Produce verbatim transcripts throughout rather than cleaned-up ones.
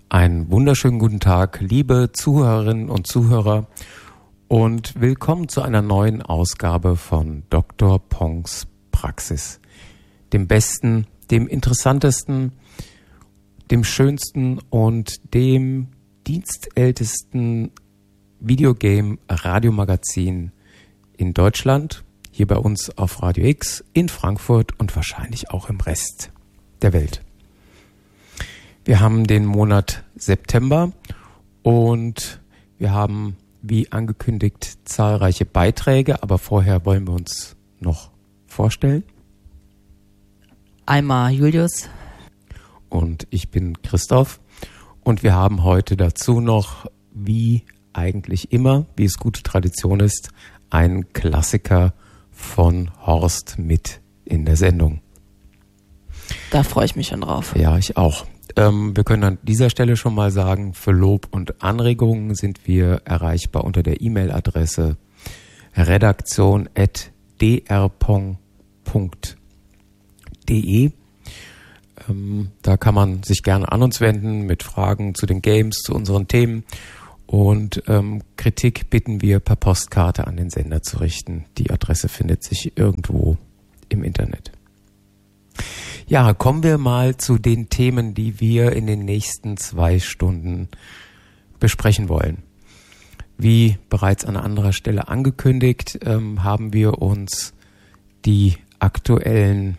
Einen wunderschönen guten Tag, liebe Zuhörerinnen und Zuhörer, und willkommen zu einer neuen Ausgabe von Doktor Pongs Praxis. Dem besten, dem interessantesten, dem schönsten und dem dienstältesten Videogame-Radiomagazin in Deutschland, hier bei uns auf Radio X, in Frankfurt und wahrscheinlich auch im Rest der Welt. Wir haben den Monat September und wir haben, wie angekündigt, zahlreiche Beiträge, aber vorher wollen wir uns noch vorstellen. Einmal Julius. Und ich bin Christoph und wir haben heute dazu noch, wie eigentlich immer, wie es gute Tradition ist, einen Klassiker von Horst mit in der Sendung. Da freue ich mich schon drauf. Ja, ich auch. Ähm, wir können an dieser Stelle schon mal sagen, für Lob und Anregungen sind wir erreichbar unter der E-Mail-Adresse redaktion at d r pong punkt d e. Ähm, da kann man sich gerne an uns wenden mit Fragen zu den Games, zu unseren Themen. Und ähm, Kritik bitten wir per Postkarte an den Sender zu richten. Die Adresse findet sich irgendwo im Internet. Ja, kommen wir mal zu den Themen, die wir in den nächsten zwei Stunden besprechen wollen. Wie bereits an anderer Stelle angekündigt, ähm, haben wir uns die aktuellen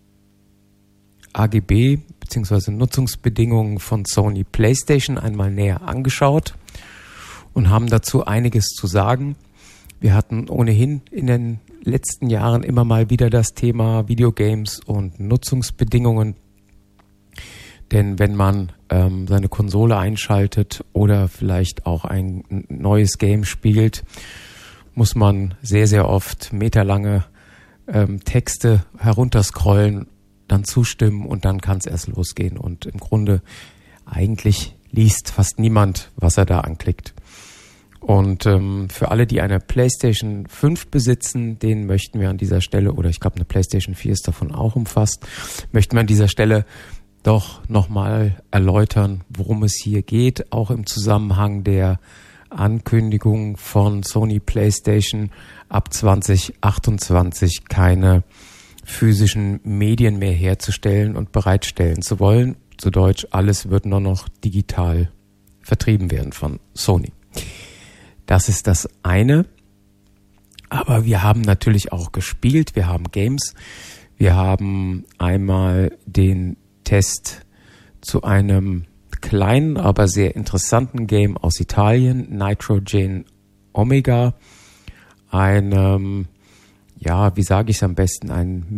A G B bzw. Nutzungsbedingungen von Sony PlayStation einmal näher angeschaut und haben dazu einiges zu sagen. Wir hatten ohnehin in den letzten Jahren immer mal wieder das Thema Videogames und Nutzungsbedingungen. Denn wenn man ähm, seine Konsole einschaltet oder vielleicht auch ein neues Game spielt, muss man sehr, sehr oft meterlange ähm, Texte herunterscrollen, dann zustimmen und dann kann es erst losgehen. Und im Grunde eigentlich liest fast niemand, was er da anklickt. Und ähm, für alle, die eine PlayStation fünf besitzen, denen möchten wir an dieser Stelle, oder ich glaube eine PlayStation vier ist davon auch umfasst, möchten wir an dieser Stelle doch nochmal erläutern, worum es hier geht, auch im Zusammenhang der Ankündigung von Sony PlayStation ab zwanzig achtundzwanzig keine physischen Medien mehr herzustellen und bereitstellen zu wollen. Zu Deutsch, alles wird nur noch digital vertrieben werden von Sony. Das ist das eine. Aber wir haben natürlich auch gespielt. Wir haben Games. Wir haben einmal den Test zu einem kleinen, aber sehr interessanten Game aus Italien, Nitrogen Omega. Einem, ja, wie sage ich es am besten, ein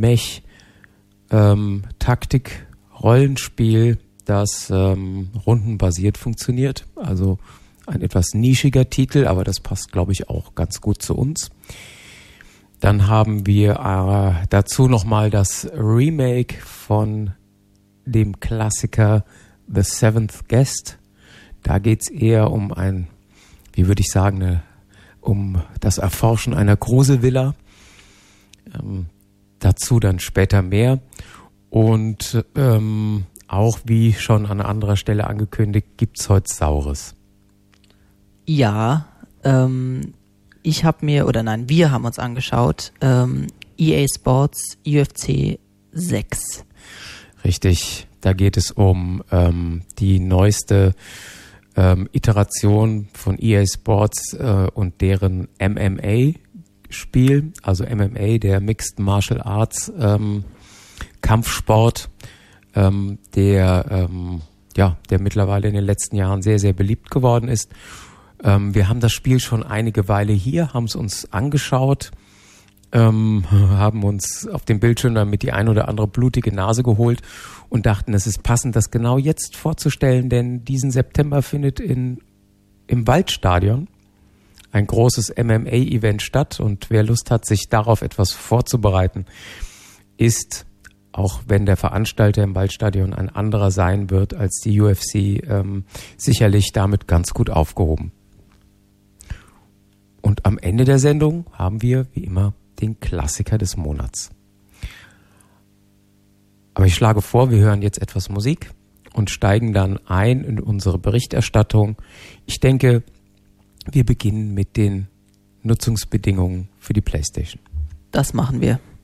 Mech-Taktik-Rollenspiel, das ähm, rundenbasiert funktioniert. Also ein etwas nischiger Titel, aber das passt, glaube ich, auch ganz gut zu uns. Dann haben wir äh, dazu nochmal das Remake von dem Klassiker The Seventh Guest. Da geht es eher um ein, wie würde ich sagen, eine, um das Erforschen einer Gruselvilla. Ähm, dazu dann später mehr. Und ähm, auch wie schon an anderer Stelle angekündigt, gibt es heute Saures. Ja, ähm, ich habe mir, oder nein, wir haben uns angeschaut, ähm, E A Sports U F C sechs. Richtig, da geht es um ähm, die neueste ähm, Iteration von E A Sports äh, und deren M M A-Spiel, also M M A, der Mixed Martial Arts ähm, Kampfsport, ähm, der, ähm, ja, der mittlerweile in den letzten Jahren sehr, sehr beliebt geworden ist. Ähm, wir haben das Spiel schon einige Weile hier, haben es uns angeschaut, ähm, haben uns auf dem Bildschirm damit die ein oder andere blutige Nase geholt und dachten, es ist passend, das genau jetzt vorzustellen, denn diesen September findet in, im Waldstadion ein großes M M A-Event statt und wer Lust hat, sich darauf etwas vorzubereiten, ist, auch wenn der Veranstalter im Waldstadion ein anderer sein wird als die U F C, ähm, sicherlich damit ganz gut aufgehoben. Und am Ende der Sendung haben wir, wie immer, den Klassiker des Monats. Aber ich schlage vor, wir hören jetzt etwas Musik und steigen dann ein in unsere Berichterstattung. Ich denke, wir beginnen mit den Nutzungsbedingungen für die PlayStation. Das machen wir.